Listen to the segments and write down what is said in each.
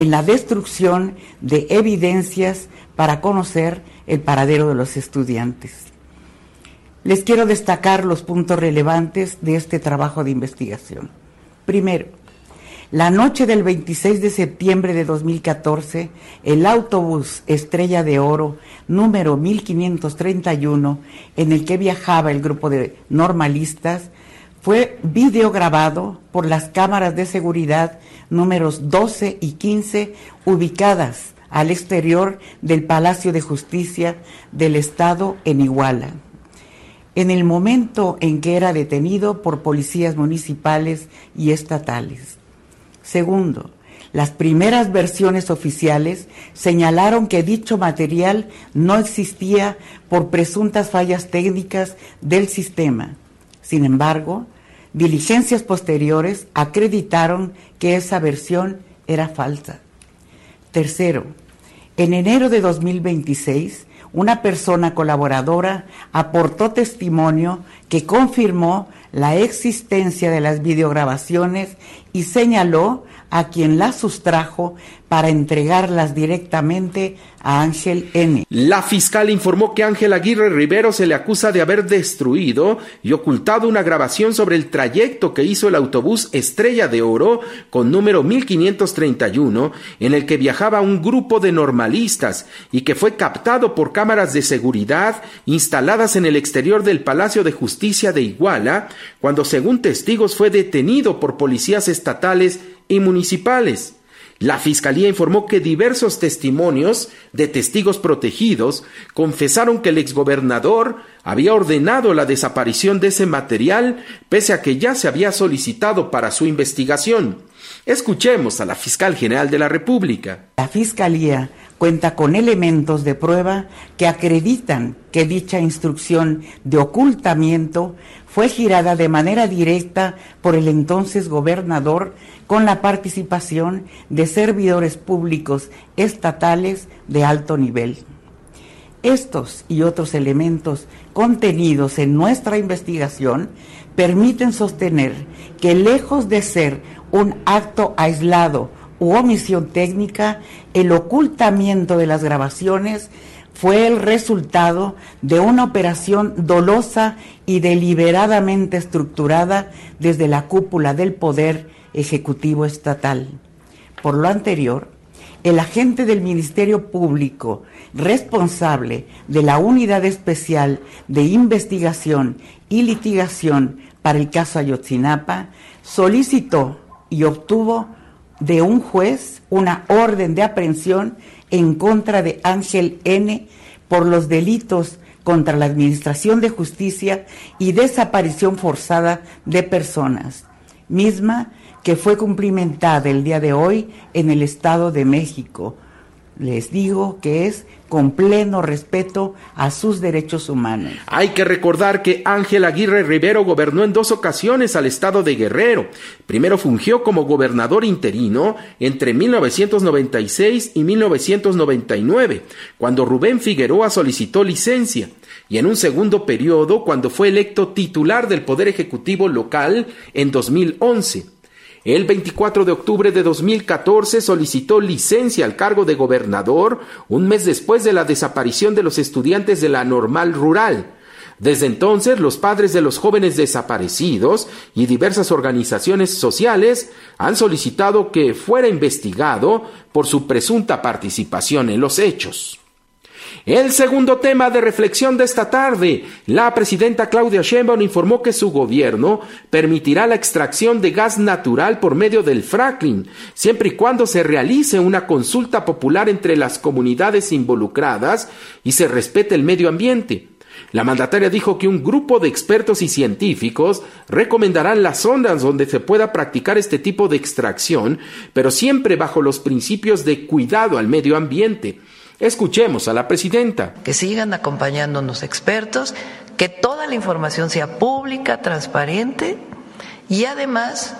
en la destrucción de evidencias para conocer el paradero de los estudiantes. Les quiero destacar los puntos relevantes de este trabajo de investigación. Primero, la noche del 26 de septiembre de 2014, el autobús Estrella de Oro número 1531, en el que viajaba el grupo de normalistas, fue videograbado por las cámaras de seguridad números 12 y 15 ubicadas al exterior del Palacio de Justicia del Estado en Iguala, en el momento en que era detenido por policías municipales y estatales. Segundo, las primeras versiones oficiales señalaron que dicho material no existía por presuntas fallas técnicas del sistema. Sin embargo, diligencias posteriores acreditaron que esa versión era falsa. Tercero, en enero de 2026, una persona colaboradora aportó testimonio que confirmó la existencia de las videograbaciones y señaló a quien las sustrajo para entregarlas directamente a Ángel N. La fiscal informó que Ángel Aguirre Rivero se le acusa de haber destruido y ocultado una grabación sobre el trayecto que hizo el autobús Estrella de Oro con número 1531, en el que viajaba un grupo de normalistas y que fue captado por cámaras de seguridad instaladas en el exterior del Palacio de Justicia de Iguala, cuando según testigos fue detenido por policías estatales y municipales. La Fiscalía informó que diversos testimonios de testigos protegidos confesaron que el exgobernador había ordenado la desaparición de ese material, pese a que ya se había solicitado para su investigación. Escuchemos a la Fiscal General de la República. La Fiscalía cuenta con elementos de prueba que acreditan que dicha instrucción de ocultamiento fue girada de manera directa por el entonces gobernador con la participación de servidores públicos estatales de alto nivel. Estos y otros elementos contenidos en nuestra investigación permiten sostener que, lejos de ser un acto aislado u omisión técnica, el ocultamiento de las grabaciones fue el resultado de una operación dolosa y deliberadamente estructurada desde la cúpula del Poder Ejecutivo Estatal. Por lo anterior, el agente del Ministerio Público responsable de la Unidad Especial de Investigación y Litigación para el caso Ayotzinapa solicitó y obtuvo de un juez una orden de aprehensión en contra de Ángel N. por los delitos contra la Administración de Justicia y desaparición forzada de personas, misma que fue cumplimentada el día de hoy en el Estado de México. Les digo que es con pleno respeto a sus derechos humanos. Hay que recordar que Ángel Aguirre Rivero gobernó en 2 ocasiones al estado de Guerrero. Primero fungió como gobernador interino entre 1996 y 1999, cuando Rubén Figueroa solicitó licencia, y en un segundo periodo cuando fue electo titular del Poder Ejecutivo local en 2011. El 24 de octubre de 2014 solicitó licencia al cargo de gobernador un mes después de la desaparición de los estudiantes de la Normal Rural. Desde entonces, los padres de los jóvenes desaparecidos y diversas organizaciones sociales han solicitado que fuera investigado por su presunta participación en los hechos. El segundo tema de reflexión de esta tarde, la presidenta Claudia Sheinbaum informó que su gobierno permitirá la extracción de gas natural por medio del fracking, siempre y cuando se realice una consulta popular entre las comunidades involucradas y se respete el medio ambiente. La mandataria dijo que un grupo de expertos y científicos recomendarán las zonas donde se pueda practicar este tipo de extracción, pero siempre bajo los principios de cuidado al medio ambiente. Escuchemos a la presidenta. Que sigan acompañándonos expertos, que toda la información sea pública, transparente y además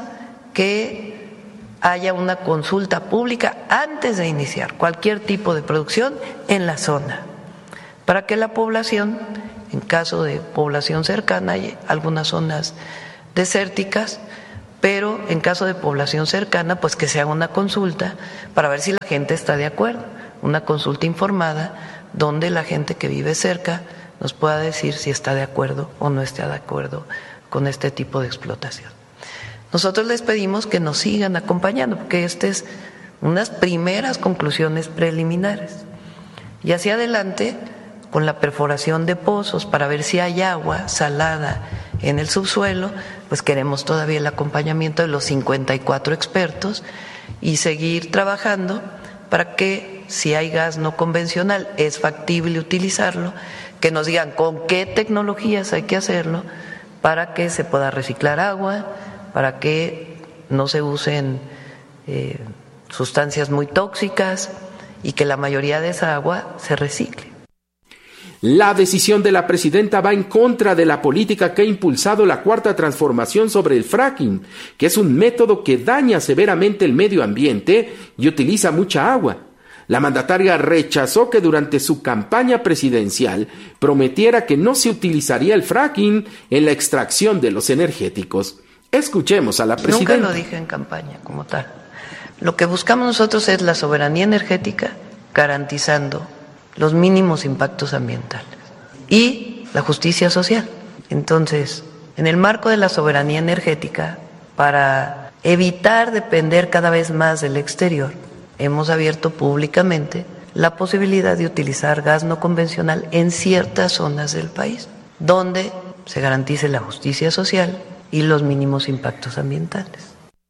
que haya una consulta pública antes de iniciar cualquier tipo de producción en la zona, para que la población, en caso de población cercana y algunas zonas desérticas, pero en caso de población cercana, pues que se haga una consulta para ver si la gente está de acuerdo, una consulta informada donde la gente que vive cerca nos pueda decir si está de acuerdo o no está de acuerdo con este tipo de explotación. Nosotros les pedimos que nos sigan acompañando, porque estas es unas primeras conclusiones preliminares. Y hacia adelante, con la perforación de pozos para ver si hay agua salada en el subsuelo, pues queremos todavía el acompañamiento de los 54 expertos y seguir trabajando para que si hay gas no convencional es factible utilizarlo, que nos digan con qué tecnologías hay que hacerlo para que se pueda reciclar agua, para que no se usen sustancias muy tóxicas y que la mayoría de esa agua se recicle. La decisión de la presidenta va en contra de la política que ha impulsado la Cuarta Transformación sobre el fracking, que es un método que daña severamente el medio ambiente y utiliza mucha agua. La mandataria rechazó que durante su campaña presidencial prometiera que no se utilizaría el fracking en la extracción de los energéticos. Escuchemos a la presidenta. Nunca lo dije en campaña como tal. Lo que buscamos nosotros es la soberanía energética, garantizando los mínimos impactos ambientales y la justicia social. Entonces, en el marco de la soberanía energética, para evitar depender cada vez más del exterior, hemos abierto públicamente la posibilidad de utilizar gas no convencional en ciertas zonas del país, donde se garantice la justicia social y los mínimos impactos ambientales.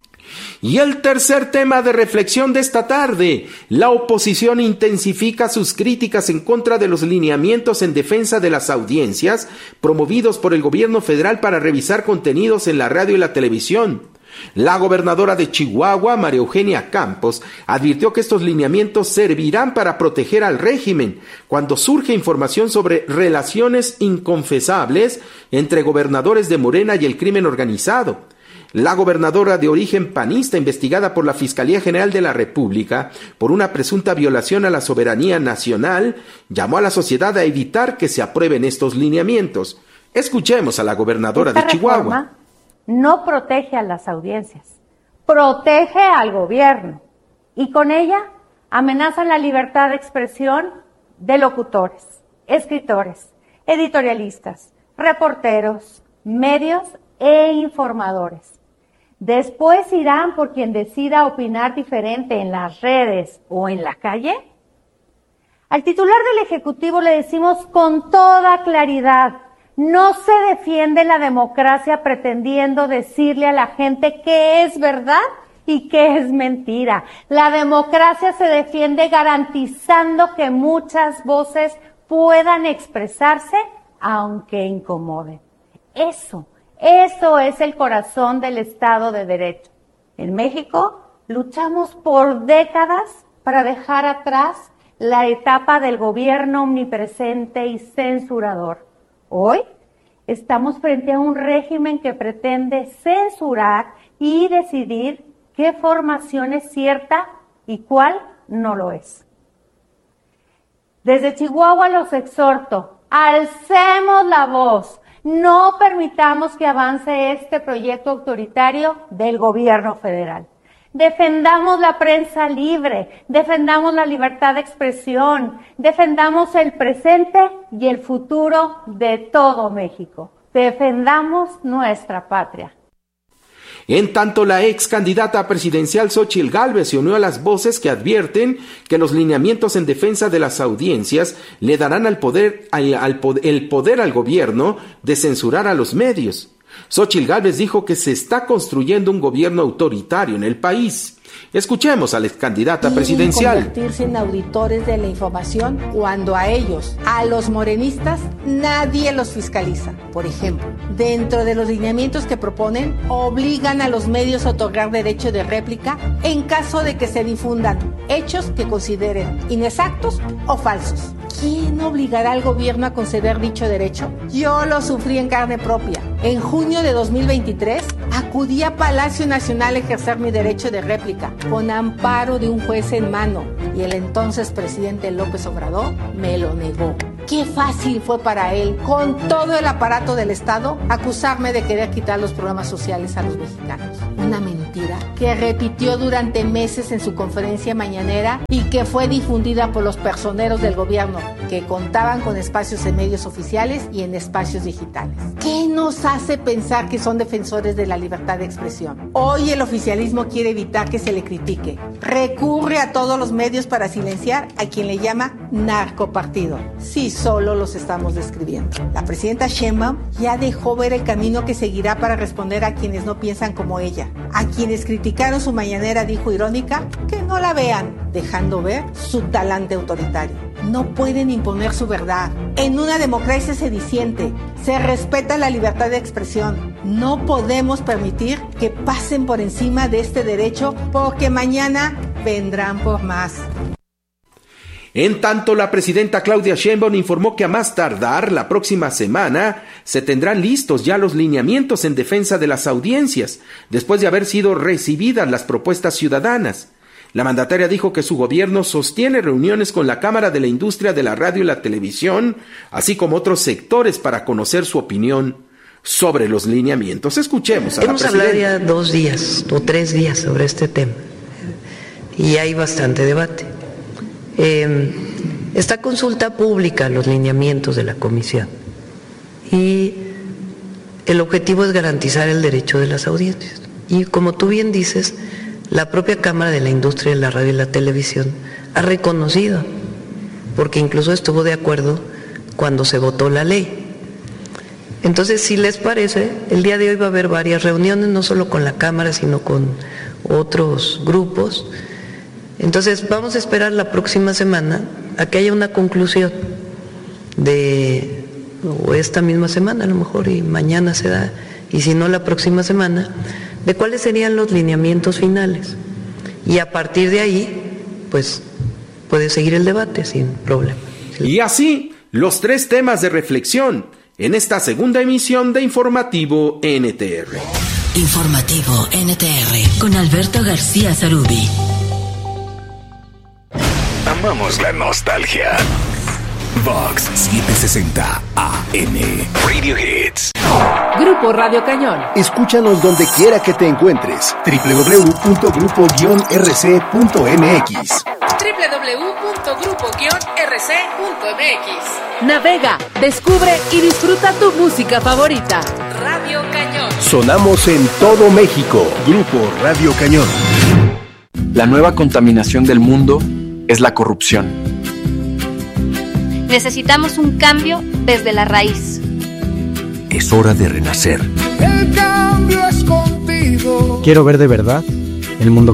Y el tercer tema de reflexión de esta tarde: la oposición intensifica sus críticas en contra de los lineamientos en defensa de las audiencias promovidos por el gobierno federal para revisar contenidos en la radio y la televisión. La gobernadora de Chihuahua, María Eugenia Campos, advirtió que estos lineamientos servirán para proteger al régimen cuando surge información sobre relaciones inconfesables entre gobernadores de Morena y el crimen organizado. La gobernadora de origen panista, investigada por la Fiscalía General de la República por una presunta violación a la soberanía nacional, llamó a la sociedad a evitar que se aprueben estos lineamientos. Escuchemos a la gobernadora de Chihuahua. No protege a las audiencias, protege al gobierno y con ella amenaza la libertad de expresión de locutores, escritores, editorialistas, reporteros, medios e informadores. Después irán por quien decida opinar diferente en las redes o en la calle. Al titular del Ejecutivo le decimos con toda claridad: no se defiende la democracia pretendiendo decirle a la gente qué es verdad y qué es mentira. La democracia se defiende garantizando que muchas voces puedan expresarse aunque incomoden. Eso es el corazón del Estado de Derecho. En México luchamos por décadas para dejar atrás la etapa del gobierno omnipresente y censurador. Hoy estamos frente a un régimen que pretende censurar y decidir qué formación es cierta y cuál no lo es. Desde Chihuahua los exhorto: alcemos la voz, no permitamos que avance este proyecto autoritario del gobierno federal. Defendamos la prensa libre, defendamos la libertad de expresión, defendamos el presente y el futuro de todo México. Defendamos nuestra patria. En tanto, la ex candidata presidencial Xóchitl Gálvez se unió a las voces que advierten que los lineamientos en defensa de las audiencias le darán el poder al gobierno de censurar a los medios. Xóchitl Gálvez dijo que se está construyendo un gobierno autoritario en el país. Escuchemos a la ex candidata presidencial. Convertirse en auditores de la información cuando a ellos, a los morenistas, nadie los fiscaliza. Por ejemplo, dentro de los lineamientos que proponen, obligan a los medios a otorgar derecho de réplica en caso de que se difundan hechos que consideren inexactos o falsos. ¿Quién obligará al gobierno a conceder dicho derecho? Yo lo sufrí en carne propia. En junio de 2023, acudí a Palacio Nacional a ejercer mi derecho de réplica, con amparo de un juez en mano, y el entonces presidente López Obrador me lo negó. Qué fácil fue para él, con todo el aparato del Estado, acusarme de querer quitar los programas sociales a los mexicanos. una mentira que repitió durante meses en su conferencia mañanera y que fue difundida por los personeros del gobierno que contaban con espacios en medios oficiales y en espacios digitales. ¿Qué nos hace pensar que son defensores de la libertad de expresión? Hoy el oficialismo quiere evitar que se le critique. Recurre a todos los medios para silenciar a quien le llama narcopartido. Sí, solo los estamos describiendo. La presidenta Sheinbaum ya dejó ver el camino que seguirá para responder a quienes no piensan como ella. A quienes criticaron su mañanera dijo irónica que no la vean, dejando ver su talante autoritario. No pueden imponer su verdad. En una democracia se disiente, se respeta la libertad de expresión. No podemos permitir que pasen por encima de este derecho porque mañana vendrán por más. En tanto, la presidenta Claudia Sheinbaum informó que a más tardar la próxima semana se tendrán listos ya los lineamientos en defensa de las audiencias, después de haber sido recibidas las propuestas ciudadanas. La mandataria dijo que su gobierno sostiene reuniones con la Cámara de la Industria de la Radio y la Televisión, así como otros sectores para conocer su opinión sobre los lineamientos. Escuchemos a la presidenta. Hemos hablado ya 2 días o 3 días sobre este tema y hay bastante debate. Esta consulta pública los lineamientos de la comisión y el objetivo es garantizar el derecho de las audiencias. Y como tú bien dices, la propia Cámara de la Industria de la Radio y la Televisión ha reconocido, porque incluso estuvo de acuerdo cuando se votó la ley. Entonces, si les parece, el día de hoy va a haber varias reuniones, no solo con la Cámara, sino con otros grupos. Entonces, vamos a esperar la próxima semana a que haya una conclusión o esta misma semana a lo mejor, y mañana se da, y si no la próxima semana, de cuáles serían los lineamientos finales. Y a partir de ahí, pues, puede seguir el debate sin problema. Y así, los 3 temas de reflexión en esta segunda emisión de Informativo NTR. Informativo NTR con Alberto García Zarubi. Amamos la nostalgia. Vox 760 AM. Radio Hits. Grupo Radio Cañón. Escúchanos donde quiera que te encuentres. www.grupo-rc.mx. www.grupo-rc.mx. Navega, descubre y disfruta tu música favorita. Radio Cañón. Sonamos en todo México. Grupo Radio Cañón. La nueva contaminación del mundo es la corrupción. Necesitamos un cambio desde la raíz. Es hora de renacer. El cambio es contigo. Quiero ver de verdad el mundo